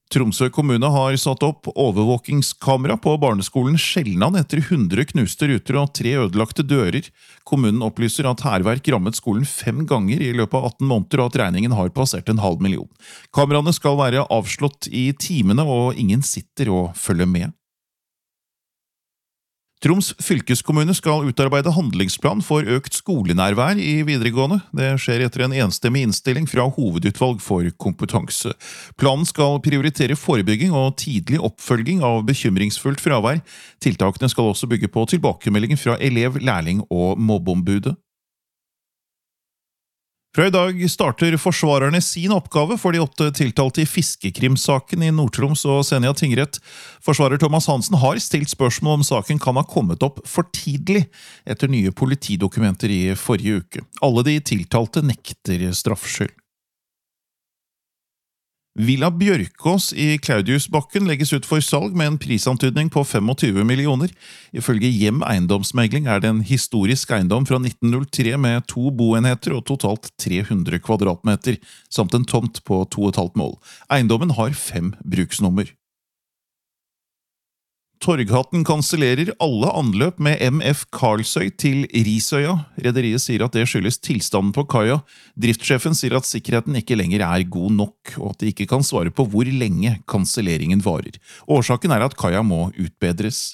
Tromsø kommune har satt opp overvåkingskamera på barneskolen Skjelnan etter 100 knuste ruter og 3 ødelagte dører. Kommunen opplyser at hærverk rammet skolen 5 ganger i løpet av 18 måneder og at regningen har passert 500 000. Kameraene skal være avslått i timene og ingen sitter og følger med. Troms fylkeskommune skal utarbeide handlingsplan for økt skolenærvær i videregående. Det skjer etter en enstemmig innstilling fra hovedutvalg for kompetanse. Planen skal prioritere forebygging og tidlig oppfølging av bekymringsfullt fravær. Tiltakene skal også bygge på tilbakemeldinger fra elev, lærling og mobbeombudet. Fra i dag starter forsvarerne sin oppgave for de 8 tiltalte i fiskekrimsaken i Nord-Troms og Senja tingrett. Forsvarer Thomas Hansen har stilt spørsmål om saken kan ha kommet opp for tidlig etter nye politidokumenter i forrige uke. Alle de tiltalte nekter straffskyld. Villa Bjørkås i Claudiusbakken legges ut for salg med en prisantydning på 25 millioner. Ifølge Hjem Eiendomsmegling er det en historisk eiendom fra 1903 med 2 boenheter og totalt 300 kvadratmeter, samt en tomt på 2,5 mål. Eiendommen har 5 bruksnummer. Torghatten kansellerer alle anløp med MF Karlsøy til Risøya. Rederiet sier at det skyldes tilstanden på kaia. Driftssjefen sier at sikkerheten ikke lenger er god nok, og at de ikke kan svare på hvor lenge kanselleringen varer. Årsaken er at kaia må utbedres.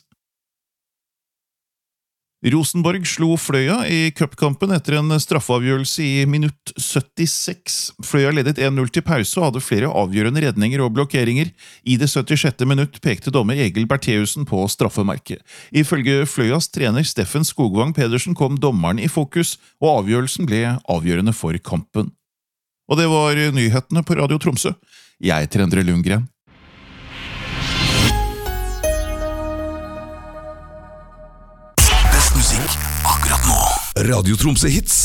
Rosenborg slo Fløya i cupkampen etter en straffeavgjørelse i minutt 76. Fløya ledet 1-0 til pause og hadde flere avgjørende redninger og blokkeringer. I det 76. minutt pekte dommer Egil Bertheussen på straffemerket. Ifølge Fløyas trener Steffen Skogvang Pedersen kom dommeren i fokus, og avgjørelsen ble avgjørende for kampen. Og det var nyhetene på Radio Tromsø. Jeg heter Endre Lundgren. Akkurat nå. Radio Tromsø Hits.